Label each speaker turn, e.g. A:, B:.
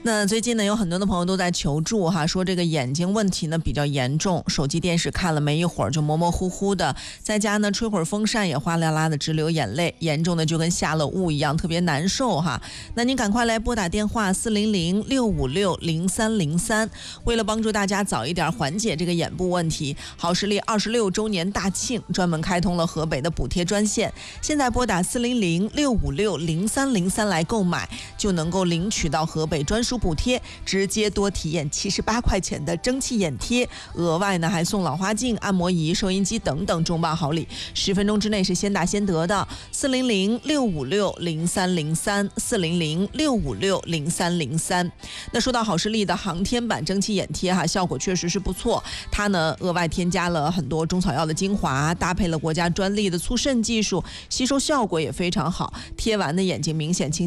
A: 那最近呢，有很多的朋友都在求助哈，说这个眼睛问题呢比较严重，手机电视看了没一会儿就模模糊糊的，在家呢吹会儿风扇也哗啦啦的直流眼泪，严重的就跟下了雾一样，特别难受哈。那您赶快来拨打电话400-656-0303，为了帮助大家早一点缓解这个眼部问题，好视力26周年大庆专门开通了河北的补贴专线，现在拨打400-656-0303来购买，就能够领取到河北专属补贴，直接多体验78块钱的蒸汽眼贴，额外呢还送老花镜、按摩仪、收音机等等重磅好礼，10分钟之内是先打先得的。400-656-0303，400-656-0303。那说到好视力的航天版蒸汽眼贴哈，效果确实是不错，它呢额外添加了很多中草药的精华，搭配了国家专利的促渗技术，吸收效果也非常好，贴完的眼睛明显清